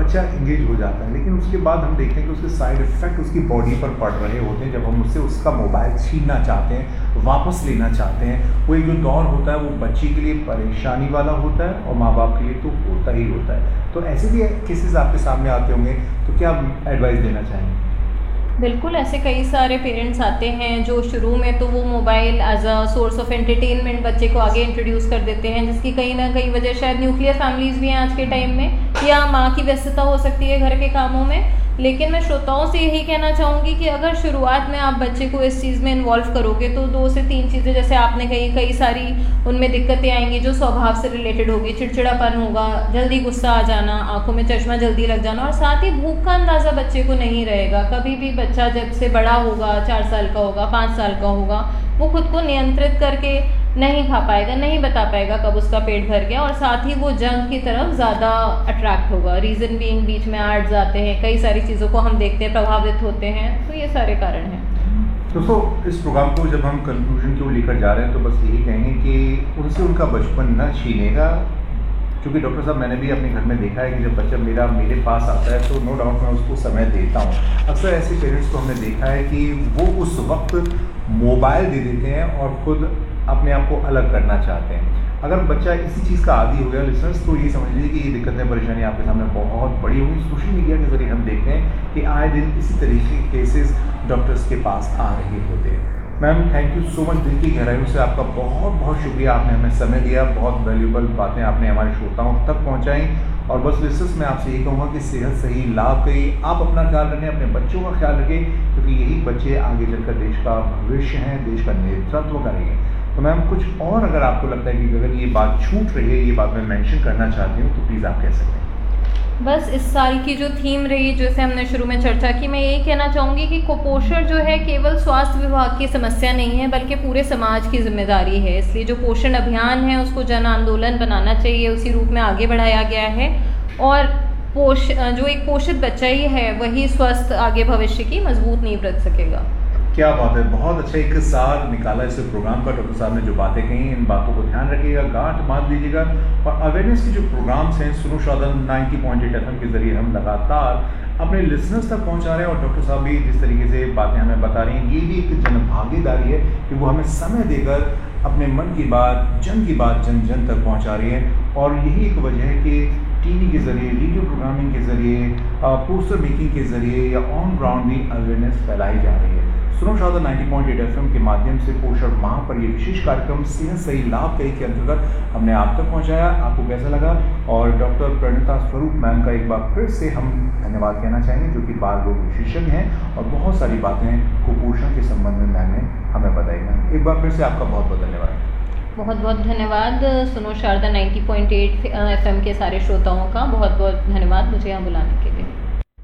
बच्चा इंगेज हो जाता है, लेकिन उसके बाद हम देखते हैं कि उसके साइड इफ़ेक्ट उसकी बॉडी पर पड़ रहे होते हैं। जब हम उससे उसका मोबाइल छीनना चाहते हैं, वापस लेना चाहते हैं, वो एक जो दौर होता है वो बच्चे के लिए परेशानी वाला होता है और माँ बाप के लिए तो होता ही होता है। तो ऐसे भी केसेस आपके सामने आते होंगे, तो क्या आप एडवाइस देना चाहेंगे? बिल्कुल, ऐसे कई सारे पेरेंट्स आते हैं जो शुरू में तो वो mobile as a source of entertainment बच्चे को आगे इंट्रोड्यूस कर देते हैं, जिसकी कहीं ना कहीं वजह शायद न्यूक्लियर फैमिलीज़ भी हैं आज के टाइम में, या माँ की व्यस्तता हो सकती है घर के कामों में। लेकिन मैं श्रोताओं से यही कहना चाहूँगी कि अगर शुरुआत में आप बच्चे को इस चीज़ में इन्वॉल्व करोगे तो 2 से 3 चीज़ें, जैसे आपने कही, कई सारी उनमें दिक्कतें आएंगी जो स्वभाव से रिलेटेड होगी। चिड़चिड़ापन होगा, जल्दी गुस्सा आ जाना, आंखों में चश्मा जल्दी लग जाना, और साथ ही भूख का अंदाज़ा बच्चे को नहीं रहेगा। कभी भी बच्चा जब से बड़ा होगा, 4 साल का होगा, 5 साल का होगा, वो खुद को नियंत्रित करके नहीं खा पाएगा, नहीं बता पाएगा कब उसका पेट भर गया, और साथ ही वो जंक की तरफ ज़्यादा अट्रैक्ट होगा। रीज़न बीइंग बीच में एड्स आते हैं, कई सारी चीज़ों को हम देखते हैं, प्रभावित होते हैं। तो ये सारे कारण हैं। दोस्तों, इस प्रोग्राम को जब हम कंक्लूजन की ओर लेकर जा रहे हैं तो बस यही कहेंगे कि उनसे उनका बचपन न छीनेगा, क्योंकि डॉक्टर साहब मैंने भी अपने घर में देखा है कि जब बच्चा मेरे पास आता है तो नो डाउट मैं उसको समय देता हूँ। अक्सर ऐसे पेरेंट्स को हमने देखा है कि वो उस वक्त मोबाइल दे देते हैं और खुद अपने आप को अलग करना चाहते हैं। अगर बच्चा इसी चीज़ का आदी हो गया लिसनर्स, तो ये समझ लीजिए कि ये दिक्कतें परेशानी आपके सामने बहुत बड़ी होगी। सोशल मीडिया के जरिए हम देखते हैं कि आए दिन इसी तरीके के केसेस डॉक्टर्स के पास आ रहे होते हैं। Ma'am, thank you so much, दिल की गहराइयों से आपका बहुत बहुत शुक्रिया, आपने हमें समय दिया, बहुत वैल्यूबल बातें आपने हमारे श्रोताओं तक पहुंचाई। और बस लिसनर्स, मैं आपसे यही कहूँगा कि सेहत सही लाभ करिए, आप अपना ख्याल रखें, अपने बच्चों का ख्याल रखें, क्योंकि यही बच्चे आगे चलकर देश का भविष्य हैं, देश का नेतृत्व करेंगे। तो मैम, कुछ और अगर आपको लगता है कि अगर ये बात छूट रही है, ये बात मैं मेंशन करना चाहती हूँ, तो प्लीज़ आप कह सकते हैं। बस इस साल की जो थीम रही, जैसे हमने शुरू में चर्चा की, मैं यही कहना चाहूँगी कि कुपोषण जो है केवल स्वास्थ्य विभाग की समस्या नहीं है, बल्कि पूरे समाज की जिम्मेदारी है। इसलिए जो पोषण अभियान है उसको जन आंदोलन बनाना चाहिए, उसी रूप में आगे बढ़ाया गया है। और जो एक पोषित बच्चा ही है वही स्वस्थ आगे भविष्य की मजबूत नींव रख सकेगा। क्या बात है, बहुत अच्छा एक सार निकाला इस प्रोग्राम का। डॉक्टर साहब ने जो बातें कही, इन बातों को ध्यान रखिएगा, गांठ बांध लीजिएगा। और अवेयरनेस के जो प्रोग्राम्स हैं सुनो शादन 90.8 FM के जरिए हम लगातार अपने लिसनर्स तक पहुंचा रहे हैं। और डॉक्टर साहब भी जिस तरीके से बातें हमें बता रही हैं, ये भी एक जन भागीदारी है कि वो हमें समय देकर अपने मन की बात, जन की बात जन जन तक पहुँचा रही है। और यही एक वजह है कि टीवी के ज़रिए, रेडियो प्रोग्रामिंग के ज़रिए, पोस्टर मेकिंग के ज़रिए या ऑन ग्राउंड भी अवेयरनेस फैलाई जा रही है। सुनो शादन 90.8 FM के माध्यम से पोषण माह पर ये विशेष कार्यक्रम सेहत सही लाभ कई के अंतर्गत हमने आप तक पहुंचाया। आपको कैसा लगा? और डॉक्टर प्रणिता स्वरूप मैम का एक बार फिर से हम धन्यवाद कहना चाहेंगे, जो कि बाल रोग विशेषज्ञ हैं और बहुत सारी बातें कुपोषण के संबंध में मैम ने हमें बताई। मैम, एक बार फिर से आपका बहुत बहुत धन्यवाद। बहुत बहुत धन्यवाद सुनो शारदा 90.8 FM के सारे श्रोताओं का, बहुत बहुत धन्यवाद मुझे यहाँ बुलाने के लिए।